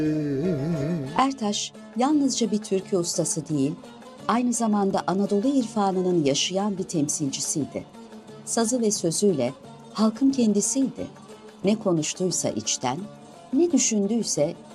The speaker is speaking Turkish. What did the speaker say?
Ertaş yalnızca bir türkü ustası değil, aynı zamanda Anadolu irfanının yaşayan bir temsilcisiydi. Sazı ve sözüyle halkın kendisiydi. Ne konuştuysa içten, ne düşündüyse